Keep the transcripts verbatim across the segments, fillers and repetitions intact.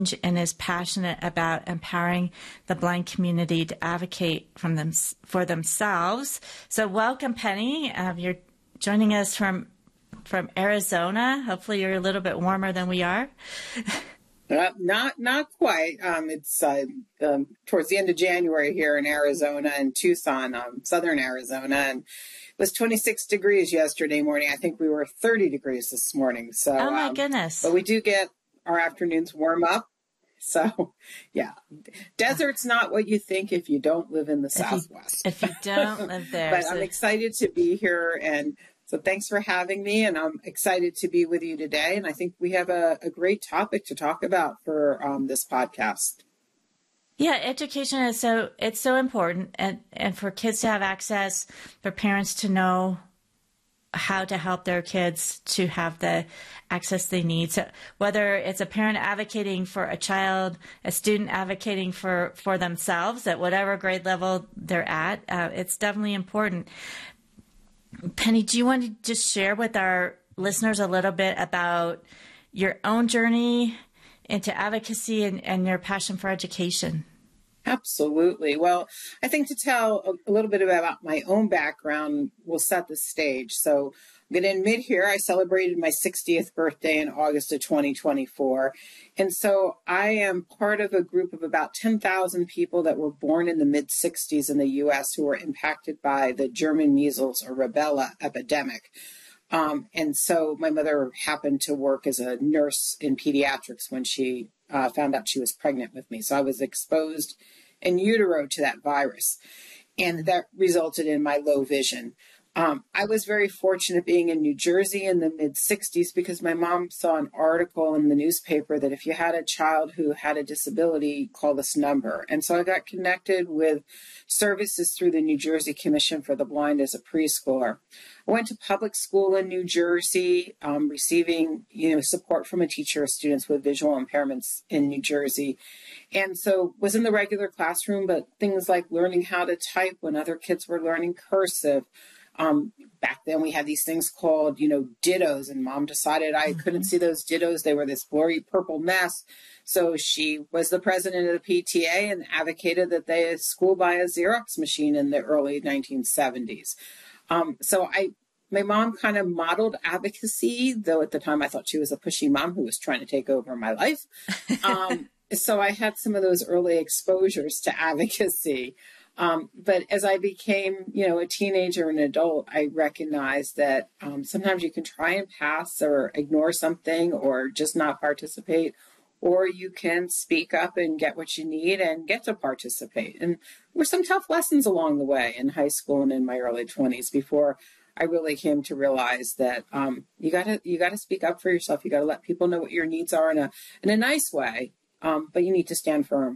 and is passionate about empowering the blind community to advocate from them for themselves. So welcome, Penny. Uh, you're joining us from from Arizona. Hopefully you're a little bit warmer than we are. Uh, not not quite. Um, it's uh, um, towards the end of January here in Arizona and Tucson, um, southern Arizona, and it was twenty-six degrees yesterday morning. I think we were thirty degrees this morning. So, oh my um, goodness! But we do get our afternoons warm up. So, yeah, desert's not what you think if you don't live in the if Southwest. You, if you don't live there, but so. I'm excited to be here and. So thanks for having me, and I'm excited to be with you today. And I think we have a, a great topic to talk about for um, this podcast. Yeah, education is so it's so important, and, and for kids to have access, for parents to know how to help their kids to have the access they need. So whether it's a parent advocating for a child, a student advocating for, for themselves at whatever grade level they're at, uh, it's definitely important. Penny, do you want to just share with our listeners a little bit about your own journey into advocacy and, and your passion for education? Absolutely. Well, I think to tell a, a little bit about my own background will set the stage. So I'm going to admit here, I celebrated my sixtieth birthday in August of twenty twenty-four. And so I am part of a group of about ten thousand people that were born in the mid sixties in the U S who were impacted by the German measles or rubella epidemic. Um, and so my mother happened to work as a nurse in pediatrics when she uh, found out she was pregnant with me. So I was exposed in utero to that virus, and that resulted in my low vision. Um, I was very fortunate being in New Jersey in the mid sixties because my mom saw an article in the newspaper that if you had a child who had a disability, call this number. And so I got connected with services through the New Jersey Commission for the Blind as a preschooler. I went to public school in New Jersey, um, receiving, you know, support from a teacher of students with visual impairments in New Jersey. And so was in the regular classroom, but things like learning how to type when other kids were learning cursive. Um, back then we had these things called, you know, dittos, and mom decided I mm-hmm. couldn't see those dittos. They were this blurry purple mess. So she was the president of the P T A and advocated that they school buy a Xerox machine in the early nineteen seventies. Um, so I, my mom kind of modeled advocacy, though at the time I thought she was a pushy mom who was trying to take over my life. Um, so I had some of those early exposures to advocacy. Um, but as I became, you know, a teenager and adult, I recognized that um, sometimes you can try and pass or ignore something or just not participate, or you can speak up and get what you need and get to participate. And there were some tough lessons along the way in high school and in my early twenties before I really came to realize that um, you gotta you gotta speak up for yourself. You gotta let people know what your needs are in a in a nice way, um, but you need to stand firm.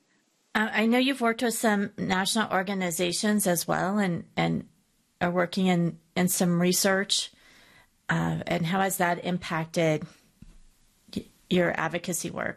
I know you've worked with some national organizations as well, and, and are working in, in some research. Uh, and how has that impacted your advocacy work?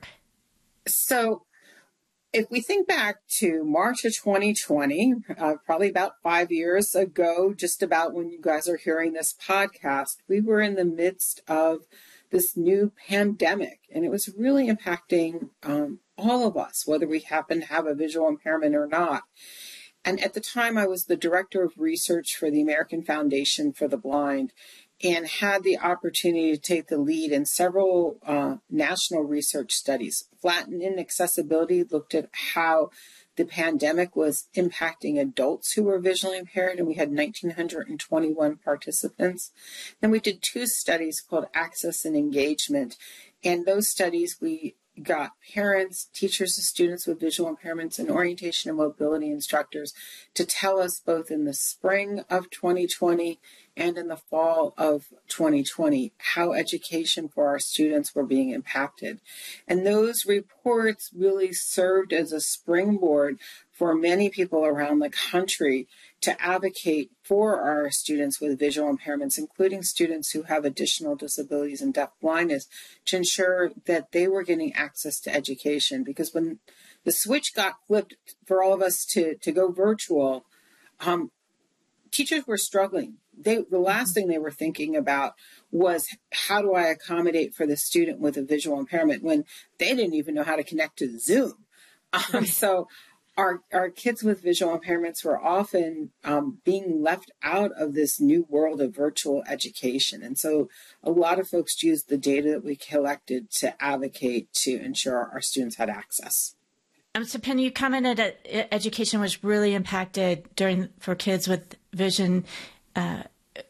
So if we think back to March of twenty twenty, uh, probably about five years ago, just about when you guys are hearing this podcast, we were in the midst of this new pandemic, and it was really impacting um, all of us, whether we happen to have a visual impairment or not. And at the time, I was the director of research for the American Foundation for the Blind and had the opportunity to take the lead in several uh, national research studies. Flatten Inaccessibility looked at how the pandemic was impacting adults who were visually impaired, and we had one thousand nine hundred twenty-one participants. Then we did two studies called Access and Engagement, and those studies we got parents, teachers, and students with visual impairments, and orientation and mobility instructors to tell us both in the spring of twenty twenty and in the fall of twenty twenty how education for our students were being impacted. And those reports really served as a springboard for many people around the country to advocate for our students with visual impairments, including students who have additional disabilities and deaf blindness, to ensure that they were getting access to education. Because when the switch got flipped for all of us to, to go virtual, um, teachers were struggling they, the last thing they were thinking about was, how do I accommodate for the student with a visual impairment, when they didn't even know how to connect to Zoom. Um, Right. So our, our kids with visual impairments were often um, being left out of this new world of virtual education. And so a lot of folks used the data that we collected to advocate to ensure our students had access. Um, so Penny, you commented that e- education was really impacted during for kids with vision, uh,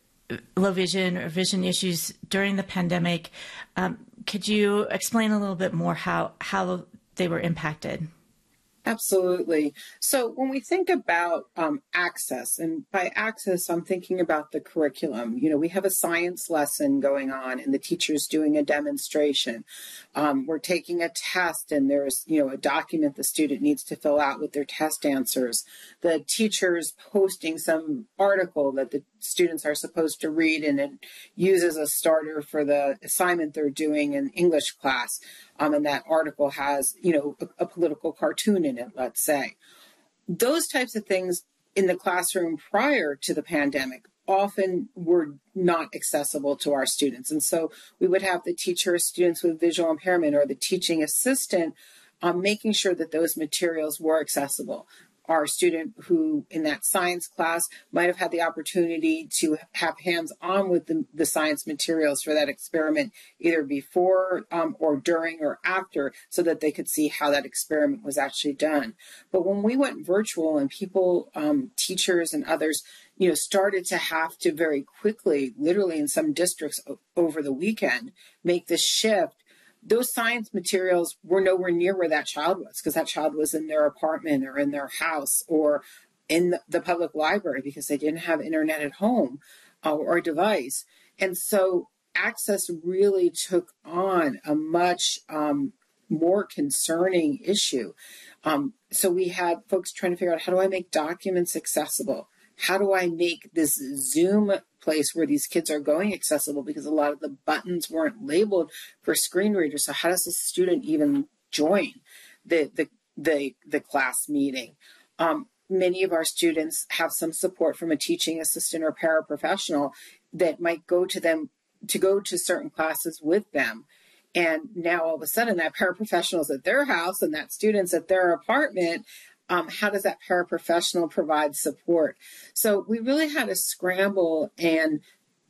low vision or vision issues during the pandemic. Um, could you explain a little bit more how how they were impacted? Absolutely. So when we think about um, access, and by access, I'm thinking about the curriculum. You know, we have a science lesson going on and the teacher's doing a demonstration. Um, we're taking a test and there's, you know, a document the student needs to fill out with their test answers. The teacher's posting some article that the students are supposed to read, and it uses a starter for the assignment they're doing in English class. Um, and that article has, you know, a, a political cartoon in it, let's say. Those types of things in the classroom prior to the pandemic often were not accessible to our students. And so we would have the teacher, students with visual impairment, or the teaching assistant um, making sure that those materials were accessible. Our student who in that science class might have had the opportunity to have hands-on with the, the science materials for that experiment, either before um, or during or after, so that they could see how that experiment was actually done. But when we went virtual and people, um, teachers and others, you know, started to have to very quickly, literally in some districts over the weekend, make this shift, those science materials were nowhere near where that child was, because that child was in their apartment or in their house or in the, the public library, because they didn't have internet at home uh, or a device. And so access really took on a much um, more concerning issue. Um, so we had folks trying to figure out, how do I make documents accessible? How do I make this Zoom place where these kids are going accessible? Because a lot of the buttons weren't labeled for screen readers. So how does a student even join the the the, the class meeting? Um, many of our students have some support from a teaching assistant or paraprofessional that might go to them to go to certain classes with them. And now all of a sudden that paraprofessional is at their house and that student's at their apartment. Um, how does that paraprofessional provide support? So we really had to scramble and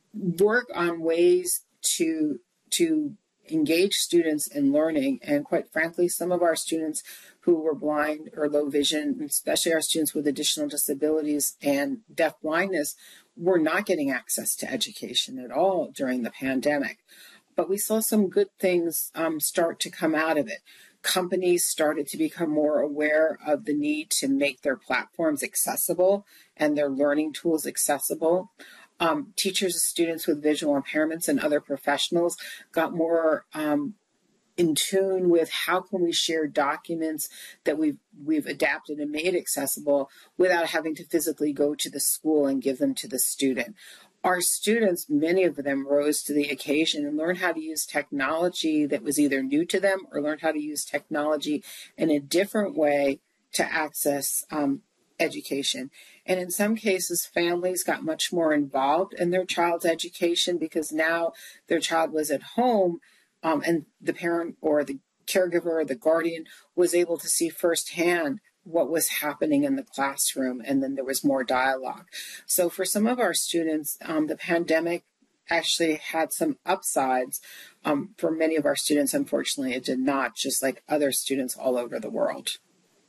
work on ways to to engage students in learning. And quite frankly, some of our students who were blind or low vision, especially our students with additional disabilities and deaf blindness, were not getting access to education at all during the pandemic. But we saw some good things um, start to come out of it. Companies started to become more aware of the need to make their platforms accessible and their learning tools accessible. Um, teachers and students with visual impairments and other professionals got more um, in tune with, how can we share documents that we've we've adapted and made accessible without having to physically go to the school and give them to the student. Our students, many of them, rose to the occasion and learned how to use technology that was either new to them, or learned how to use technology in a different way to access um, education. And in some cases, families got much more involved in their child's education, because now their child was at home um, and the parent or the caregiver or the guardian was able to see firsthand what was happening in the classroom, and then there was more dialogue. So for some of our students, um, the pandemic actually had some upsides. Um, for many of our students, unfortunately, it did not, just like other students all over the world.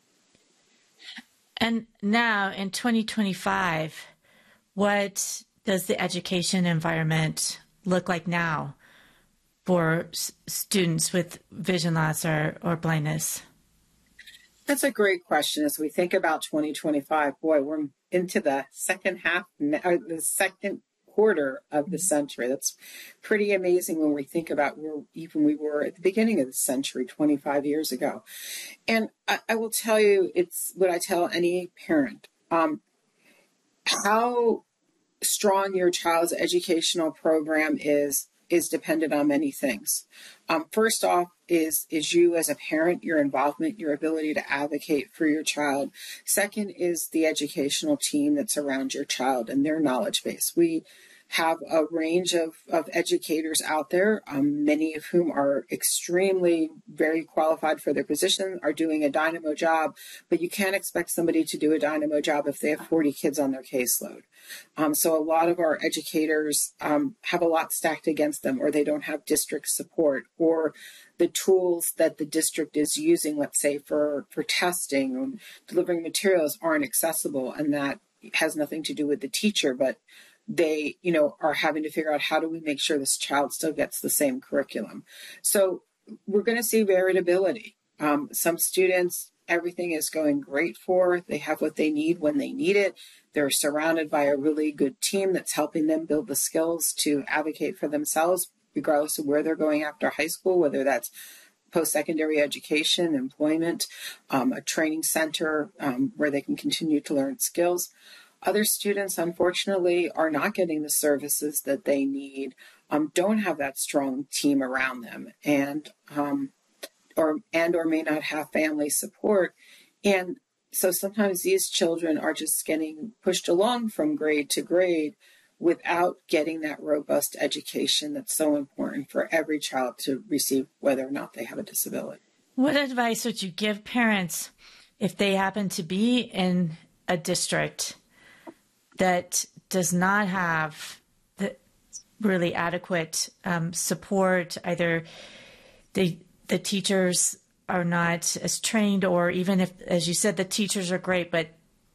And now in twenty twenty-five, what does the education environment look like now for s- students with vision loss or, or blindness? That's a great question. As we think about twenty twenty-five, boy, we're into the second half, or the second quarter of the century. That's pretty amazing when we think about where even we were at the beginning of the century, twenty-five years ago. And I, I will tell you, it's what I tell any parent. Um, how strong your child's educational program is, is dependent on many things. Um, first off, is, is you as a parent, your involvement, your ability to advocate for your child. Second is the educational team that's around your child and their knowledge base. We have a range of, of educators out there, um, many of whom are extremely very qualified for their position, are doing a dynamo job, but you can't expect somebody to do a dynamo job if they have forty kids on their caseload. Um, so a lot of our educators um, have a lot stacked against them, or they don't have district support, or the tools that the district is using, let's say for, for testing and delivering materials, aren't accessible, and that has nothing to do with the teacher, but they, you know, are having to figure out how do we make sure this child still gets the same curriculum. So we're going to see variability. Um, some students, everything is going great for. They have what they need when they need it. They're surrounded by a really good team that's helping them build the skills to advocate for themselves, regardless of where they're going after high school, whether that's post-secondary education, employment, um, a training center um, where they can continue to learn skills. Other students, unfortunately, are not getting the services that they need, um, don't have that strong team around them, and um, or and or may not have family support. And so sometimes these children are just getting pushed along from grade to grade without getting that robust education that's so important for every child to receive, whether or not they have a disability. What advice would you give parents if they happen to be in a district that does not have the really adequate um, support? Either the the teachers are not as trained, or even if, as you said, the teachers are great, but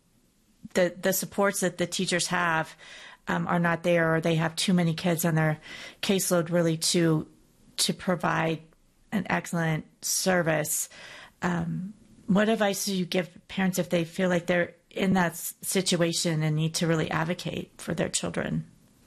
the the supports that the teachers have um, are not there, or they have too many kids on their caseload really to to provide an excellent service. Um, what advice do you give parents if they feel like they're in that situation and need to really advocate for their children?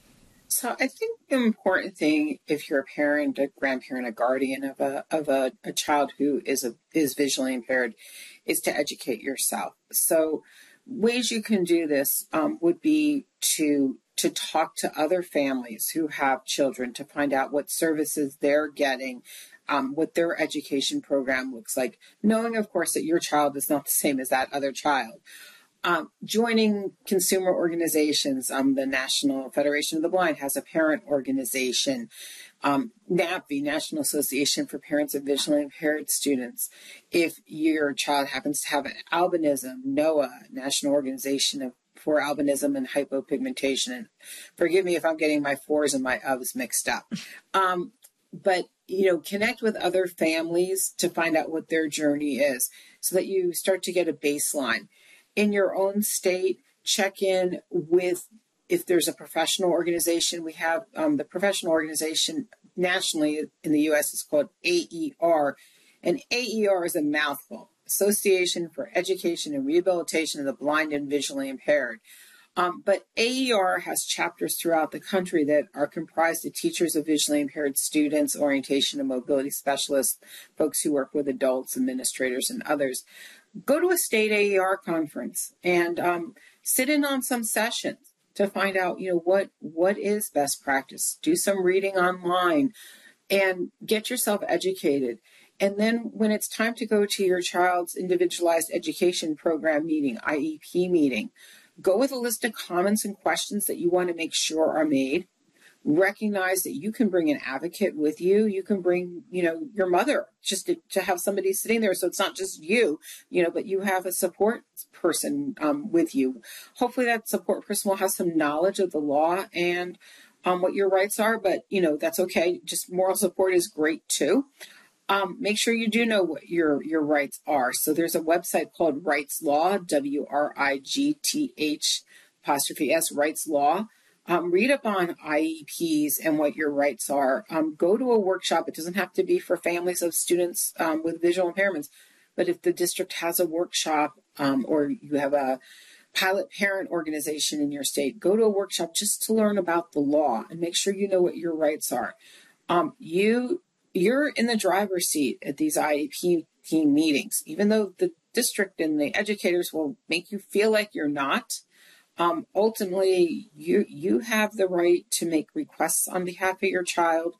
So I think the important thing, if you're a parent, a grandparent, a guardian of a of a, a child who is a, is visually impaired, is to educate yourself. So ways you can do this um, would be to to talk to other families who have children to find out what services they're getting, um, what their education program looks like, knowing, of course, that your child is not the same as that other child. Um, joining consumer organizations, um, the National Federation of the Blind has a parent organization, um, NAPVI, National Association for Parents of Visually Impaired Students. If your child happens to have an albinism, NOAA, National Organization of, for Albinism and Hypopigmentation. And forgive me if I'm getting my fours and my ofs mixed up. Um, but, you know, connect with other families to find out what their journey is so that you start to get a baseline. In your own state, check in with, if there's a professional organization. We have um, the professional organization nationally in the U S is called A E R, and A E R is a mouthful, Association for Education and Rehabilitation of the Blind and Visually Impaired. Um, but A E R has chapters throughout the country that are comprised of teachers of visually impaired students, orientation and mobility specialists, folks who work with adults, administrators, and others. Go to a state A E R conference and um, sit in on some sessions to find out, you know, what what is best practice. Do some reading online and get yourself educated. And then when it's time to go to your child's individualized education program meeting, I E P meeting, go with a list of comments and questions that you want to make sure are made. Recognize that you can bring an advocate with you. You can bring, you know, your mother, just to, to have somebody sitting there. So it's not just you, you know, but you have a support person um, with you. Hopefully that support person will have some knowledge of the law and um, what your rights are, but, you know, that's okay. Just moral support is great too. Um, make sure you do know what your, your rights are. So there's a website called Rights Law, W R I G T H apostrophe S, Rights Law. Um, read up on I E Ps and what your rights are. Um, go to a workshop. It doesn't have to be for families of students um, with visual impairments, but if the district has a workshop um, or you have a pilot parent organization in your state, go to a workshop just to learn about the law and make sure you know what your rights are. Um, you, you're in the driver's seat at these I E P team meetings, even though the district and the educators will make you feel like you're not. Um, ultimately, you you have the right to make requests on behalf of your child.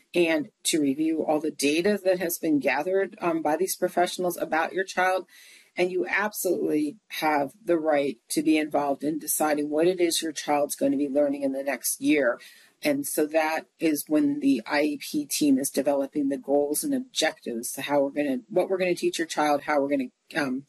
and to review all the data that has been gathered um, by these professionals about your child. And you absolutely have the right to be involved in deciding what it is your child's going to be learning in the next year. And so that is when the I E P team is developing the goals and objectives to how we're going to, what we're going to teach your child, how we're going to um,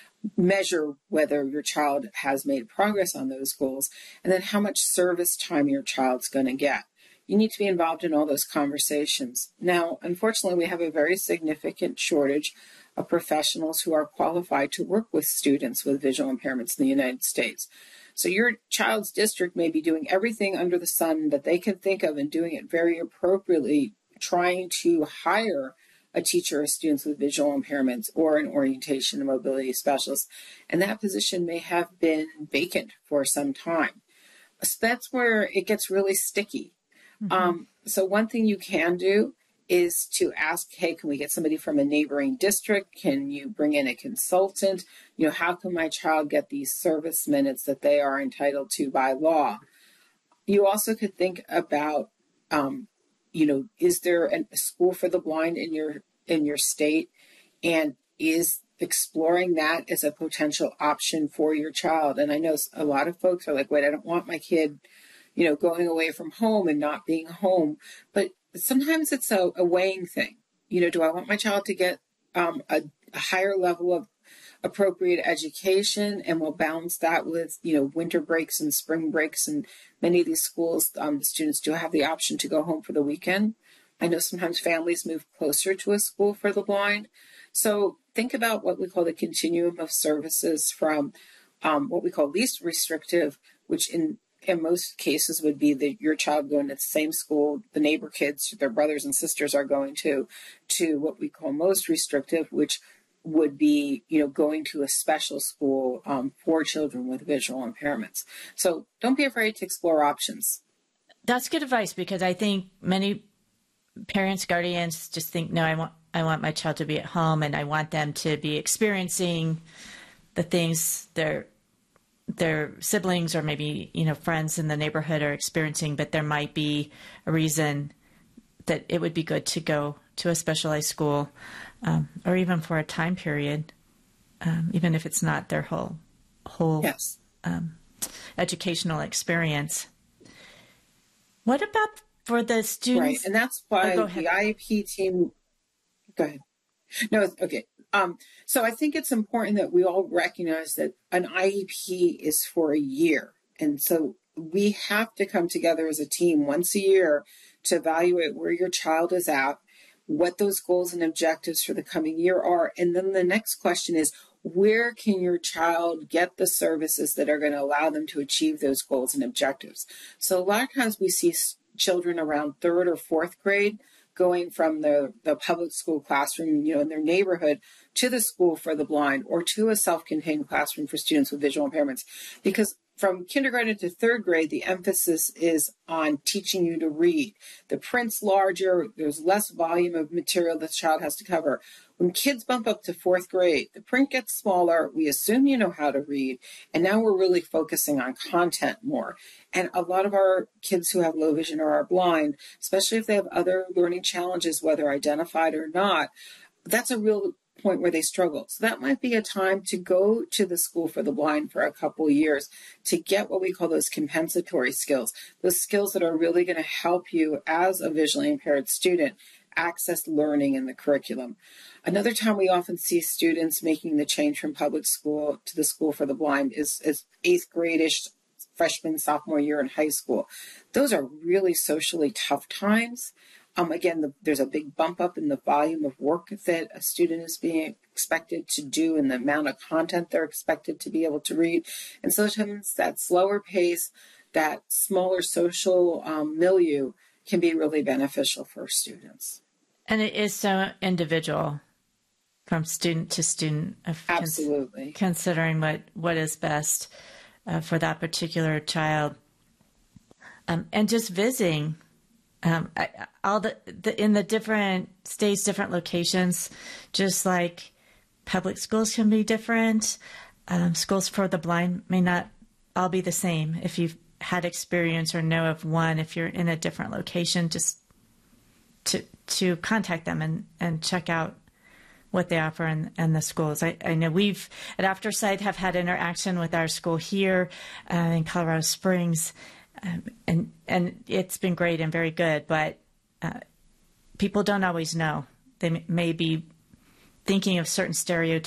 measure whether your child has made progress on those goals, and then how much service time your child's going to get. You need to be involved in all those conversations. Now, unfortunately, we have a very significant shortage of professionals who are qualified to work with students with visual impairments in the United States. So your child's district may be doing everything under the sun that they can think of and doing it very appropriately, trying to hire a teacher of students with visual impairments or an orientation and mobility specialist. And that position may have been vacant for some time. So that's where it gets really sticky. Mm-hmm. Um, so one thing you can do is to ask, hey, can we get somebody from a neighboring district? Can you bring in a consultant? You know, how can my child get these service minutes that they are entitled to by law? You also could think about, um, you know, is there a school for the blind in your in your state? And is exploring that as a potential option for your child? And I know a lot of folks are like, wait, I don't want my kid, you know, going away from home and not being home. But sometimes it's a, a weighing thing. You know, do I want my child to get um, a, a higher level of appropriate education, and we'll balance that with, you know, winter breaks and spring breaks. And many of these schools, um, the students do have the option to go home for the weekend. I know sometimes families move closer to a school for the blind. So think about what we call the continuum of services from um, what we call least restrictive, which in in most cases would be that your child going to the same school the neighbor kids, their brothers and sisters are going to, to what we call most restrictive, which would be, you know, going to a special school um, for children with visual impairments. So don't be afraid to explore options. That's good advice, because I think many parents, guardians just think, no, I want I want my child to be at home and I want them to be experiencing the things their their siblings or maybe, you know, friends in the neighborhood are experiencing, but there might be a reason that it would be good to go to a specialized school, um, or even for a time period, um, even if it's not their whole whole yes. um, educational experience. What about for the students? Right, and that's why oh, the I E P team. Go ahead. No, okay. Um, so I think it's important that we all recognize that an I E P is for a year. And so we have to come together as a team once a year to evaluate where your child is at, what those goals and objectives for the coming year are. And then the next question is, where can your child get the services that are going to allow them to achieve those goals and objectives? So a lot of times we see children around third or fourth grade going from the, the public school classroom, you know, in their neighborhood to the school for the blind or to a self-contained classroom for students with visual impairments. Because from kindergarten to third grade, the emphasis is on teaching you to read. The print's larger, there's less volume of material the child has to cover. When kids bump up to fourth grade, the print gets smaller, we assume you know how to read, and now we're really focusing on content more. And a lot of our kids who have low vision or are blind, especially if they have other learning challenges, whether identified or not, that's a real point where they struggle. So that might be a time to go to the school for the blind for a couple of years to get what we call those compensatory skills, those skills that are really going to help you as a visually impaired student access learning in the curriculum. Another time we often see students making the change from public school to the school for the blind is, is eighth grade-ish, freshman, sophomore year in high school. Those are really socially tough times. Um, again, the, there's a big bump up in the volume of work that a student is being expected to do and the amount of content they're expected to be able to read. And sometimes that slower pace, that smaller social um, milieu can be really beneficial for students. And it is so individual from student to student. Of Absolutely. Cons- considering what, what is best uh, for that particular child. Um, and just visiting um, I, all the, the in the different states, different locations, just like public schools can be different. Um, schools for the blind may not all be the same. If you've had experience or know of one, if you're in a different location, just to to contact them and, and check out what they offer in, in the schools. I, I know we've at Aftersight have had interaction with our school here uh, in Colorado Springs, um, and and it's been great and very good. But uh, people don't always know. They may be thinking of certain stereotypes